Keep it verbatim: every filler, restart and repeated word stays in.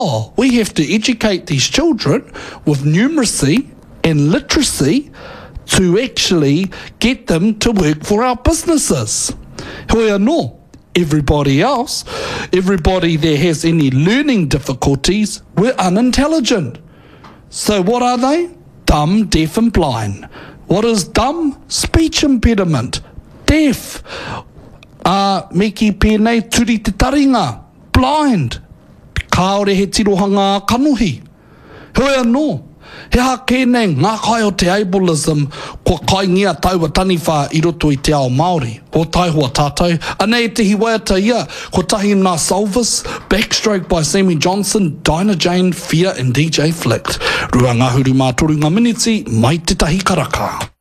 Oh, we have to educate these children with numeracy and literacy to actually get them to work for our businesses. Hoi anō, everybody else, everybody that has any learning difficulties, we're unintelligent. So what are they? Dumb, deaf and blind. What is dumb? Speech impediment. Deaf. Uh, meki pēnei turi te taringa. Blind. Kāore he tirohanga kanuhi. Hoi anō. He ha kēnei ngā kai o te ableism kua kai ngia taua taniwha i roto i te ao Māori. Ho tai hoa tātou. Anei te hiwaiata ia, ko tahi nā Salvis, Backstroke by Sammy Johnson, Dinah Jane, Fear and D J Flicked. Rua ngā huru mātoru ngā miniti, mai te tahi karaka.